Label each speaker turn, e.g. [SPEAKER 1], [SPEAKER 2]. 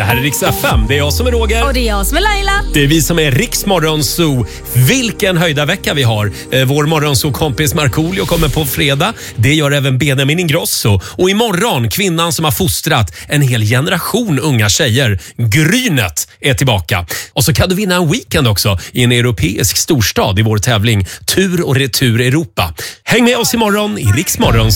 [SPEAKER 1] här är Rix FM. Det är jag som är Roger.
[SPEAKER 2] Och det är jag som är Laila.
[SPEAKER 1] Det är vi som är Rix Morgonzoo. Vilken höjda vecka vi har. Vår Morgonzoo-kompis Markoolio kommer på fredag. Det gör även Benjamin Ingrosso. Och imorgon, kvinnan som har fostrat en hel generation unga tjejer. Grynet är tillbaka. Och så kan du vinna en weekend också i en europeisk storstad i vår tävling Tur och retur Europa. Häng med oss imorgon i Rix Morgonzoo.